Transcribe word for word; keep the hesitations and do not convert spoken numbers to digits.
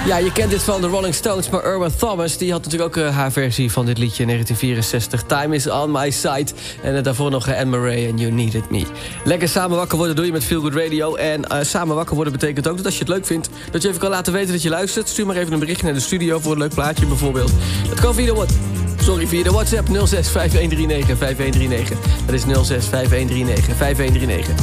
Ja, je kent dit van de Rolling Stones, maar Irma Thomas... die had natuurlijk ook uh, haar versie van dit liedje in negentien vierenzestig. Time is on my side. En uh, daarvoor nog uh, Anne Murray en You Needed Me. Lekker samen wakker worden doe je met Feel Good Radio. En uh, samen wakker worden betekent ook dat als je het leuk vindt... dat je even kan laten weten dat je luistert. Stuur maar even een berichtje naar de studio voor een leuk plaatje bijvoorbeeld. Dat kan via de, what Sorry, via de WhatsApp nul zes vijf een drie negen vijf een drie negen. Dat is nul zes vijf een drie negen vijf een drie negen.